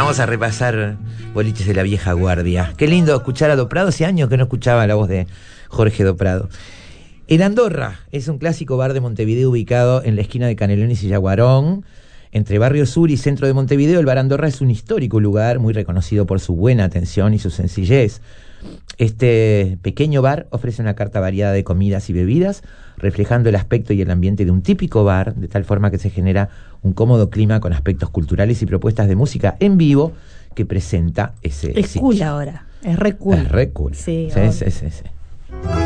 Vamos a repasar boliches de la vieja guardia. Qué lindo escuchar a Doprado. Hace años que no escuchaba la voz de Jorge Doprado. El Andorra es un clásico bar de Montevideo ubicado en la esquina de Canelones y Yaguarón. Entre Barrio Sur y Centro de Montevideo, el Bar Andorra es un histórico lugar muy reconocido por su buena atención y su sencillez. Este pequeño bar ofrece una carta variada de comidas y bebidas, reflejando el aspecto y el ambiente de un típico bar, de tal forma que se genera un cómodo clima con aspectos culturales y propuestas de música en vivo que presenta ese Es sitio. cool ahora, es re cool. Es re cool. Sí, sí.